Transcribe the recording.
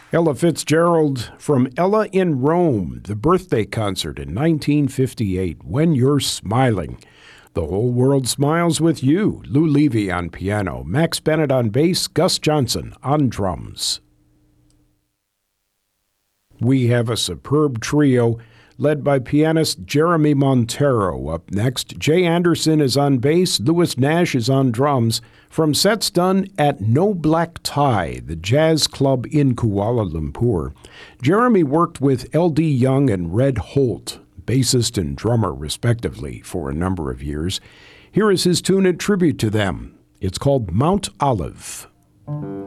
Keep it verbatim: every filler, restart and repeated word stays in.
Ella Fitzgerald from Ella in Rome, the birthday concert in nineteen fifty-eight, When You're Smiling. The Whole World Smiles with You, Lou Levy on piano, Max Bennett on bass, Gus Johnson on drums. We have a superb trio led by pianist Jeremy Montero. Up next, Jay Anderson is on bass, Louis Nash is on drums, from sets done at No Black Tie, the jazz club in Kuala Lumpur. Jeremy worked with L D Young and Red Holt, bassist and drummer respectively, for a number of years. Here is his tune in tribute to them. It's called Mount Olive.